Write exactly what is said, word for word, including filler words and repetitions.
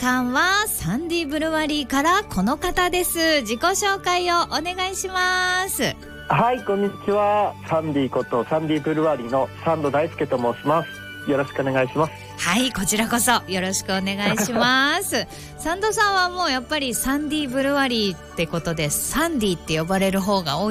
間はサンディブルワリーからこの方です。自己紹介をお願いします。 はい、こんにちは。サンディことサンディブルワリーのサンド大輔と申します。よろしくお願いします。 はい、こちらこそよろしくお願いしますサンドさんはもうやっぱりサンディブルワリーってことでサンディって呼ばれる方が多い